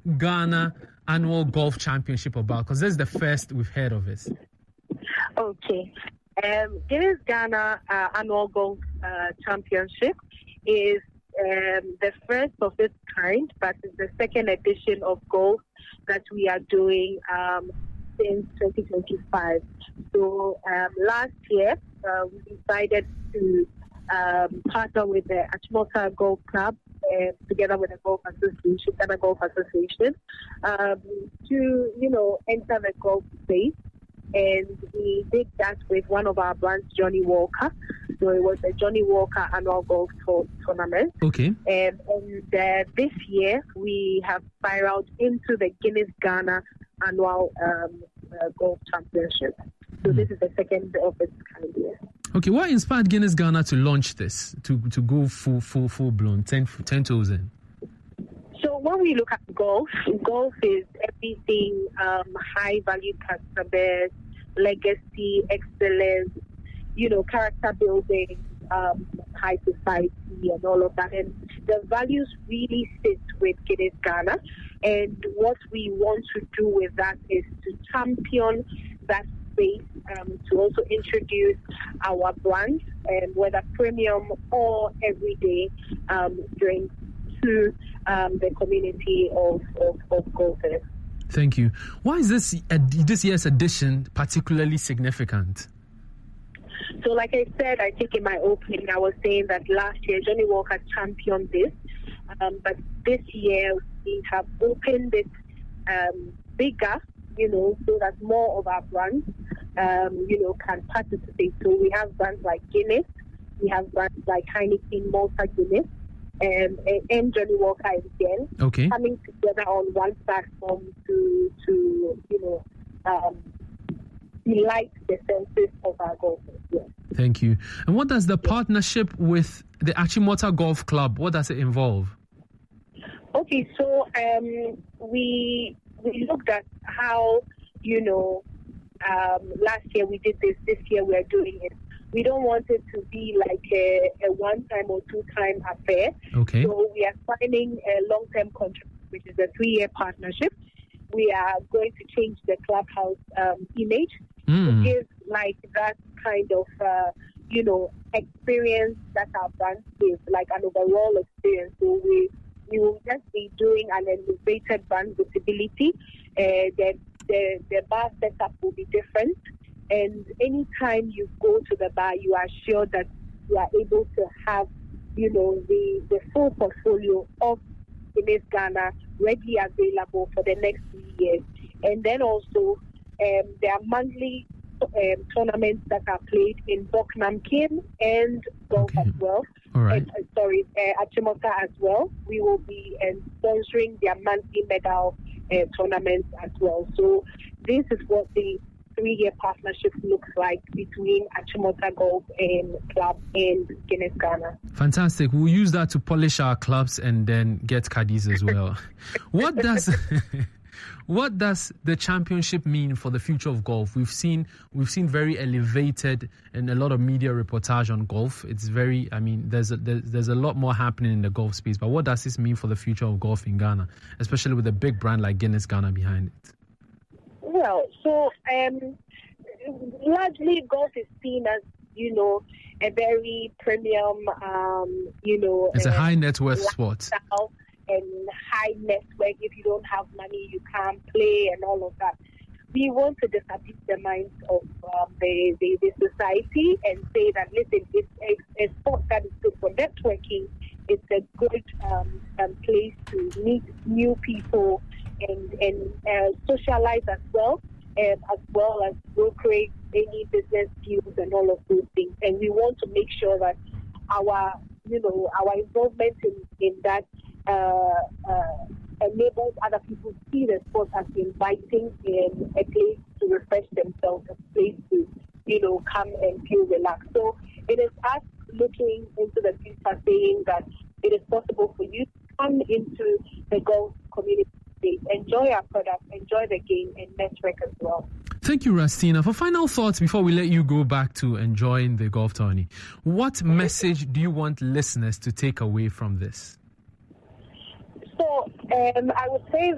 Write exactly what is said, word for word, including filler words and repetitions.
Ghana Annual Golf Championship about? Because this is the first we've heard of it. Okay. Um, Guinness Ghana uh, Annual Golf uh, Championship is um, the first of its kind, but it's the second edition of golf that we are doing um, since twenty twenty-five. So um, last year, uh, we decided to um, partner with the Achimota Golf Club uh, together with the Golf Association, Ghana Golf Association, um, to, you know, enter the golf space. And we did that with one of our brands, Johnny Walker. So it was the Johnny Walker Annual Golf Tour- Tournament. Okay. Um, and uh, this year, we have spiraled into the Guinness Ghana Annual um, uh, Golf Championship. So mm. this is the second of its kind. Year. Okay, what inspired Guinness Ghana to launch this, to to go full full full blown, ten ten thousand? So when we look at golf, golf is everything um, high value customers, legacy, excellence, you know, character building, um, high society, and all of that. And the values really sit with Guinness Ghana. And what we want to do with that is to champion that space, um, to also introduce our brands, um, whether premium or everyday, um, drinks to um, the community of, of, of golfers. Thank you. Why is this uh, this year's edition particularly significant? So like I said, I think in my opening, I was saying that last year Johnny Walker championed this, um, but this year we have opened it um, bigger, you know, so that more of our brands, um, you know, can participate. So we have brands like Guinness, we have brands like Heineken, Malta Guinness, Um, and Johnny Walker again, okay, coming together on one platform to, to you know, um, delight the senses of our golfers. Yes. Thank you. And what does the partnership with the Achimota Golf Club, what does it involve? Okay, so um, we we looked at how, you know, um, last year we did this, this year we are doing it. We don't want it to be like a, a one-time or two-time affair. Okay. So we are signing a long-term contract, which is a three-year partnership. We are going to change the clubhouse um, image mm. to give like that kind of, uh, you know, experience that our brand gives, like an overall experience. So we we will just be doing an elevated brand visibility. Uh, the, the, the bar setup will be different. And anytime you go to the bar, you are sure that you are able to have, you know, the, the full portfolio of Guinness Ghana readily available for the next three years. And then also, um, there are monthly um, tournaments that are played in Boknam Kim and golf okay. as well. All right. And, uh, sorry, uh, Achimota as well. We will be uh, sponsoring their monthly medal uh, tournaments as well. So this is what the three-year partnership looks like between Achimota Golf and Club and Guinness Ghana. Fantastic. We'll use that to polish our clubs and then get caddies as well. What does what does the championship mean for the future of golf? We've seen we've seen very elevated and a lot of media reportage on golf. It's very, I mean, there's a, there's, there's a lot more happening in the golf space. But what does this mean for the future of golf in Ghana, especially with a big brand like Guinness Ghana behind it? Well, so um, largely golf is seen as, you know, a very premium, um, you know... It's a uh, high net worth sport. And high network. If you don't have money, you can't play and all of that. We want to disabuse the minds of um, the, the, the society and say that, listen, it's a, a sport that is good for networking. It's a good um, um, place to meet new people and, and uh, socialize as well, um, as well as brokerage any business deals and all of those things. And we want to make sure that our, you know, our involvement in, in that uh, uh, enables other people to see the sport as inviting in a place to refresh themselves, a place to, you know, come and feel relaxed. So it is us looking into the future saying that it is possible for you to come into the golf community, enjoy our product, enjoy the game, and network as well. Thank you, Rastina. For final thoughts before we let you go back to enjoying the golf tourney, what message do you want listeners to take away from this? So um, I would say that